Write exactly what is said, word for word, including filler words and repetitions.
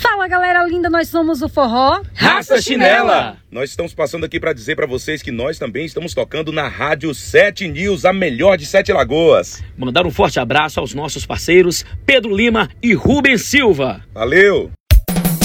Fala, galera linda, nós somos o Forró Raça Chinela. Nós estamos passando aqui para dizer para vocês que nós também estamos tocando na Rádio sete News, a melhor de Sete Lagoas. Mandar um forte abraço aos nossos parceiros Pedro Lima e Rubens Silva. Valeu!